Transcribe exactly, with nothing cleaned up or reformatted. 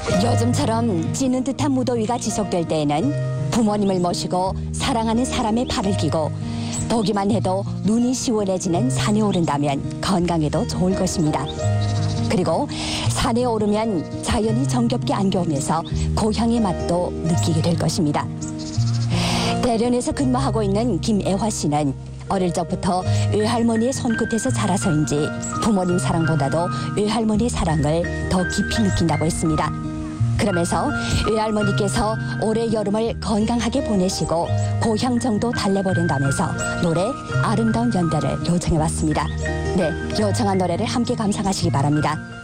요즘처럼 찌는 듯한 무더위가 지속될 때에는 부모님을 모시고 사랑하는 사람의 팔을 끼고 보기만 해도 눈이 시원해지는 산에 오른다면 건강에도 좋을 것입니다. 그리고 산에 오르면 자연이 정겹게 안겨오면서 고향의 맛도 느끼게 될 것입니다. 대련에서 근무하고 있는 김애화 씨는 어릴 적부터 외할머니의 손끝에서 자라서인지 부모님 사랑보다도 외할머니의 사랑을 더 깊이 느낀다고 했습니다. 그러면서 외할머니께서 올해 여름을 건강하게 보내시고 고향 정도 달래보낸다면서 노래 아름다운 연대를 요청해왔습니다. 네, 요청한 노래를 함께 감상하시기 바랍니다.